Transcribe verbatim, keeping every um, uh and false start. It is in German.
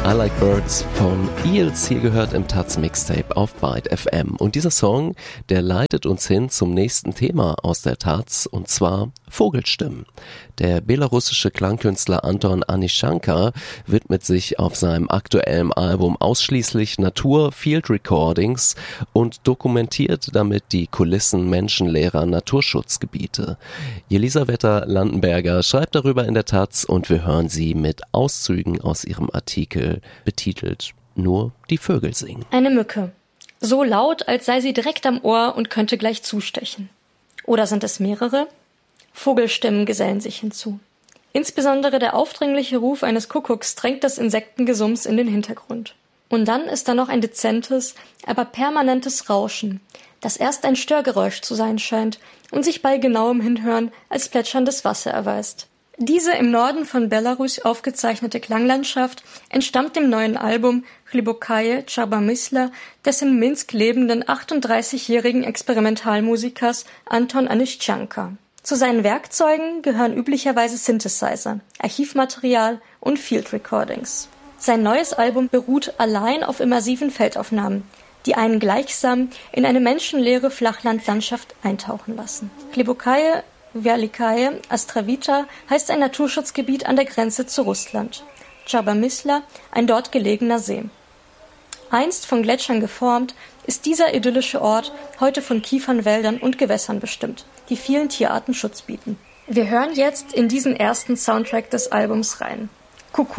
I Like Birds von Eels, hier gehört im Taz Mixtape auf Byte F M. Und dieser Song, der leitet uns hin zum nächsten Thema aus der Taz, und zwar Vogelstimmen. Der belarussische Klangkünstler Anton Anishankar widmet sich auf seinem aktuellen Album ausschließlich Natur, Field Recordings und dokumentiert damit die Kulissen menschenleerer Naturschutzgebiete. Jelisaveta Landenberger schreibt darüber in der Taz und wir hören sie mit Auszügen aus ihrem Artikel betitelt »Nur die Vögel singen«. Eine Mücke. So laut, als sei sie direkt am Ohr und könnte gleich zustechen. Oder sind es mehrere? Vogelstimmen gesellen sich hinzu. Insbesondere der aufdringliche Ruf eines Kuckucks drängt das Insektengesumms in den Hintergrund. Und dann ist da noch ein dezentes, aber permanentes Rauschen, das erst ein Störgeräusch zu sein scheint und sich bei genauem Hinhören als plätscherndes Wasser erweist. Diese im Norden von Belarus aufgezeichnete Klanglandschaft entstammt dem neuen Album Hlibokaye Charbamysla des in Minsk lebenden achtunddreißigjährigen Experimentalmusikers Anton Anishankar. Zu seinen Werkzeugen gehören üblicherweise Synthesizer, Archivmaterial und Field Recordings. Sein neues Album beruht allein auf immersiven Feldaufnahmen, die einen gleichsam in eine menschenleere Flachlandlandschaft eintauchen lassen. Hlibokaye Velikaye Astravita heißt ein Naturschutzgebiet an der Grenze zu Russland. Charbamysla, ein dort gelegener See. Einst von Gletschern geformt, ist dieser idyllische Ort heute von Kiefernwäldern und Gewässern bestimmt, die vielen Tierarten Schutz bieten. Wir hören jetzt in diesen ersten Soundtrack des Albums rein. Kuckuck.